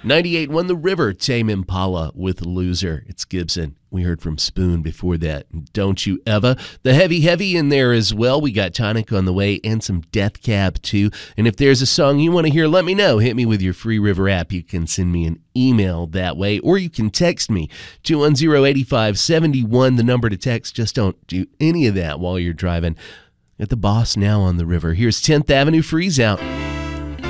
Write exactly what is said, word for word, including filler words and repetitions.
ninety-eight won The River, Tame Impala with Loser. It's Gibson. We heard from Spoon before that. Don't You Ever. The Heavy Heavy in there as well. We got Tonic on the way and some Death Cab too. And if there's a song you want to hear, let me know. Hit me with your Free River app. You can send me an email that way, or you can text me, two one zero, eight five seven one, the number to text. Just don't do any of that while you're driving. Got the Boss now on The River. Here's tenth Avenue Freeze Out.